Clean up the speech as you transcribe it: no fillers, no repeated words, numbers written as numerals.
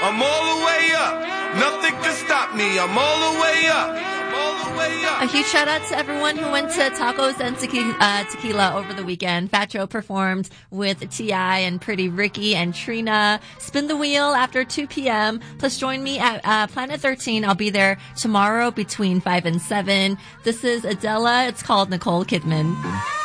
I'm all the way up. Nothing can stop me. I'm all the way up. I'm all the way up. A huge shout out to everyone who went to Tacos and Tequila over the weekend. Fat Joe performed with T.I. and Pretty Ricky and Trina. Spin the wheel after 2 p.m. Plus join me at Planet 13. I'll be there tomorrow between 5 and 7. This is Adela. It's called Nicole Kidman.